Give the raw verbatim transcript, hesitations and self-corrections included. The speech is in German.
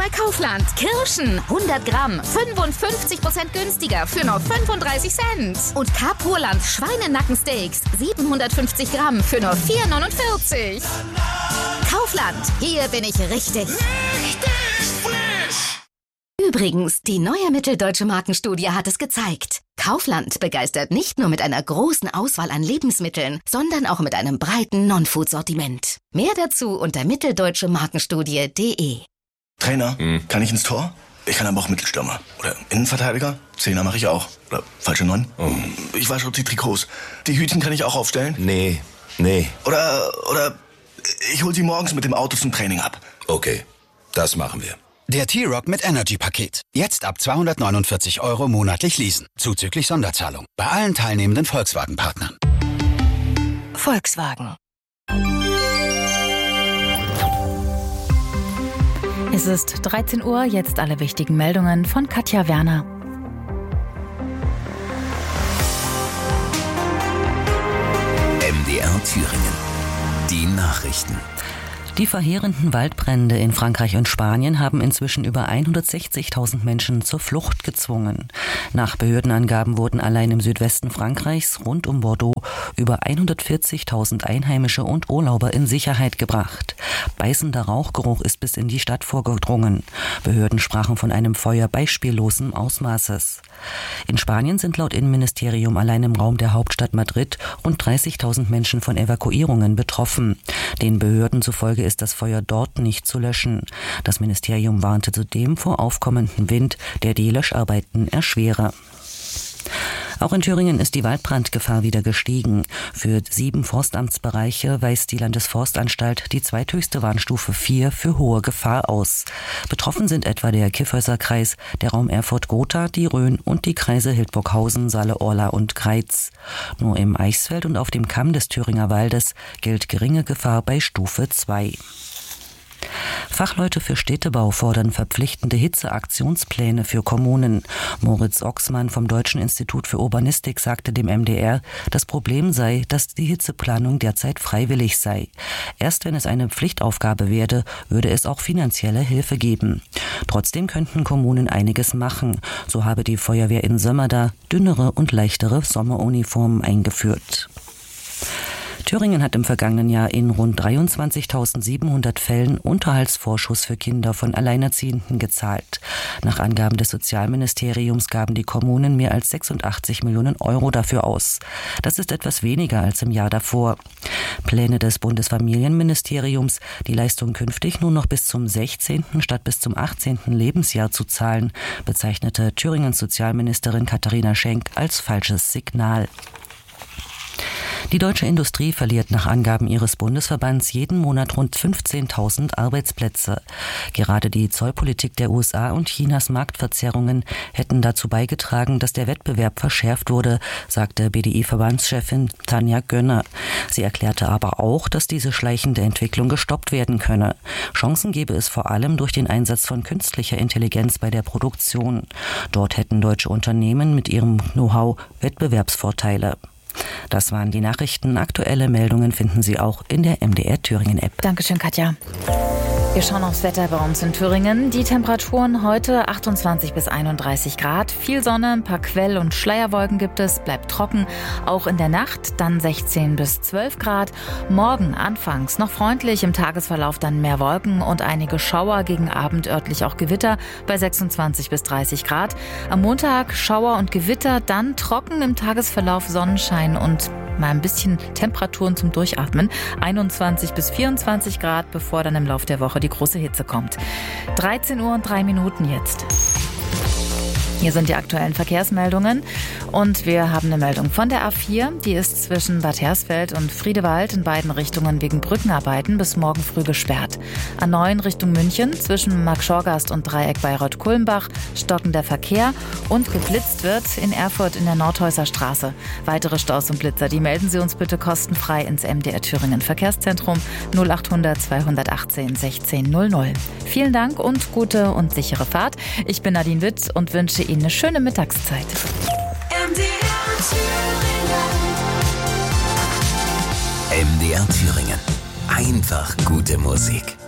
bei Kaufland. Kirschen hundert Gramm, fünfundfünfzig Prozent günstiger für nur fünfunddreißig Cent. Und Capurland Schweinenackensteaks, siebenhundertfünfzig Gramm für nur vier neunundvierzig. Kaufland, hier bin ich richtig. Richtig frisch! Übrigens, die neue Mitteldeutsche Markenstudie hat es gezeigt. Kaufland begeistert nicht nur mit einer großen Auswahl an Lebensmitteln, sondern auch mit einem breiten Non-Food-Sortiment. Mehr dazu unter mitteldeutsche markenstudie punkt de. Trainer, hm. kann ich ins Tor? Ich kann aber auch Mittelstürmer. Oder Innenverteidiger? Zehner mache ich auch. Oder falsche Neun? Oh. Ich wasche die Trikots. Die Hütchen kann ich auch aufstellen? Nee, nee. Oder, oder ich hol sie morgens mit dem Auto zum Training ab. Okay, das machen wir. Der T-Rock mit Energy-Paket. Jetzt ab zweihundertneunundvierzig Euro monatlich leasen. Zuzüglich Sonderzahlung. Bei allen teilnehmenden Volkswagen-Partnern. Volkswagen. Es ist dreizehn Uhr, jetzt alle wichtigen Meldungen von Katja Werner. M D R Thüringen. Die Nachrichten. Die verheerenden Waldbrände in Frankreich und Spanien haben inzwischen über hundertsechzigtausend Menschen zur Flucht gezwungen. Nach Behördenangaben wurden allein im Südwesten Frankreichs rund um Bordeaux über hundertvierzigtausend Einheimische und Urlauber in Sicherheit gebracht. Beißender Rauchgeruch ist bis in die Stadt vorgedrungen. Behörden sprachen von einem Feuer beispiellosen Ausmaßes. In Spanien sind laut Innenministerium allein im Raum der Hauptstadt Madrid rund dreißigtausend Menschen von Evakuierungen betroffen. Den Behörden zufolge ist das Feuer dort nicht zu löschen. Das Ministerium warnte zudem vor aufkommendem Wind, der die Löscharbeiten erschwere. Auch in Thüringen ist die Waldbrandgefahr wieder gestiegen. Für sieben Forstamtsbereiche weist die Landesforstanstalt die zweithöchste Warnstufe vier für hohe Gefahr aus. Betroffen sind etwa der Kyffhäuser Kreis, der Raum Erfurt-Gotha, die Rhön und die Kreise Hildburghausen, Saale-Orla und Greiz. Nur im Eichsfeld und auf dem Kamm des Thüringer Waldes gilt geringe Gefahr bei Stufe zwei. Fachleute für Städtebau fordern verpflichtende Hitzeaktionspläne für Kommunen. Moritz Ochsmann vom Deutschen Institut für Urbanistik sagte dem M D R, das Problem sei, dass die Hitzeplanung derzeit freiwillig sei. Erst wenn es eine Pflichtaufgabe werde, würde es auch finanzielle Hilfe geben. Trotzdem könnten Kommunen einiges machen. So habe die Feuerwehr in Sömmerda dünnere und leichtere Sommeruniformen eingeführt. Thüringen hat im vergangenen Jahr in rund dreiundzwanzigtausendsiebenhundert Fällen Unterhaltsvorschuss für Kinder von Alleinerziehenden gezahlt. Nach Angaben des Sozialministeriums gaben die Kommunen mehr als sechsundachtzig Millionen Euro dafür aus. Das ist etwas weniger als im Jahr davor. Pläne des Bundesfamilienministeriums, die Leistung künftig nur noch bis zum sechzehnten statt bis zum achtzehnten Lebensjahr zu zahlen, bezeichnete Thüringens Sozialministerin Katharina Schenk als falsches Signal. Die deutsche Industrie verliert nach Angaben ihres Bundesverbands jeden Monat rund fünfzehntausend Arbeitsplätze. Gerade die Zollpolitik der U S A und Chinas Marktverzerrungen hätten dazu beigetragen, dass der Wettbewerb verschärft wurde, sagte B D I-Verbandschefin Tanja Gönner. Sie erklärte aber auch, dass diese schleichende Entwicklung gestoppt werden könne. Chancen gebe es vor allem durch den Einsatz von künstlicher Intelligenz bei der Produktion. Dort hätten deutsche Unternehmen mit ihrem Know-how Wettbewerbsvorteile. Das waren die Nachrichten. Aktuelle Meldungen finden Sie auch in der M D R Thüringen App. Dankeschön, Katja. Wir schauen aufs Wetter bei uns in Thüringen. Die Temperaturen heute achtundzwanzig bis einunddreißig Grad. Viel Sonne, ein paar Quell- und Schleierwolken gibt es. Bleibt trocken. Auch in der Nacht dann sechzehn bis zwölf Grad. Morgen anfangs noch freundlich, im Tagesverlauf dann mehr Wolken und einige Schauer, gegen Abend örtlich auch Gewitter bei sechsundzwanzig bis dreißig Grad. Am Montag Schauer und Gewitter, dann trocken, im Tagesverlauf Sonnenschein und mal ein bisschen Temperaturen zum Durchatmen. einundzwanzig bis vierundzwanzig Grad, bevor dann im Laufe der Woche die große Hitze kommt. dreizehn Uhr und drei Minuten jetzt. Hier sind die aktuellen Verkehrsmeldungen und wir haben eine Meldung von der A vier. Die ist zwischen Bad Hersfeld und Friedewald in beiden Richtungen wegen Brückenarbeiten bis morgen früh gesperrt. A neun Richtung München zwischen Marktschorgast und Dreieck Bayreuth-Kulmbach stockender Verkehr und geblitzt wird in Erfurt in der Nordhäuser Straße. Weitere Staus und Blitzer, die melden Sie uns bitte kostenfrei ins M D R Thüringen Verkehrszentrum null achthundert zweihundertachtzehn sechzehn null null. Vielen Dank und gute und sichere Fahrt. Ich bin Nadine Witt und wünsche Ihnen eine schöne Mittagszeit. M D R Thüringen. M D R Thüringen. Einfach gute Musik.